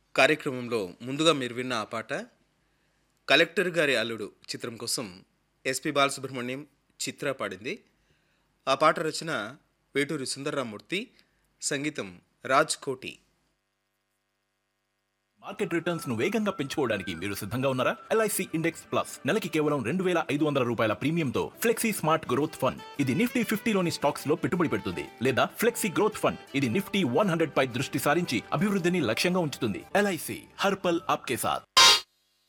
కార్యక్రమంలో ముందుగా మీరు విన్న ఆ పాట 'కలెక్టర్ గారి అల్లుడు' చిత్రం కోసం ఎస్పి బాలసుబ్రహ్మణ్యం, చిత్ర పాడింది. ఆ పాట రచన వేటూరి సుందర్రామూర్తి, సంగీతం రాజ్ కోటి. మార్కెట్ రిటర్న్స్ ను వేగంగా పెంచుకోవడానికి మీరు సిద్ధంగా ఉన్నారా? ఎల్ఐసి ఇండెక్స్ ప్లస్ నెలకి కేవలం $2,500 ప్రీమియంతో ఫ్లెక్సీ స్మార్ట్ గ్రోత్ ఫండ్. ఇది నిఫ్టీ 50లోని స్టాక్స్ లో పెట్టుబడి పెడుతుంది, లేదా ఫ్లెక్సీ గ్రోత్ ఫండ్. ఇది నిఫ్టీ 100 పై దృష్టి సారించి అభివృద్ధిని లక్ష్యంగా ఉంచుతుంది. ఎల్ఐసి హర్ పల్ ఆప్కే సాథ్.